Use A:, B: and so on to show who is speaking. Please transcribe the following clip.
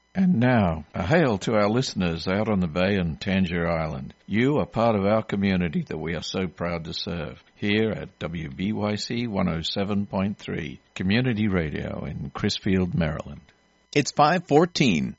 A: And now, a hail to our listeners out on the bay and Tangier Island. You are part of our community that we are so proud to serve. Here at WBYC 107.3, Community Radio in Crisfield, Maryland.
B: It's 5:14.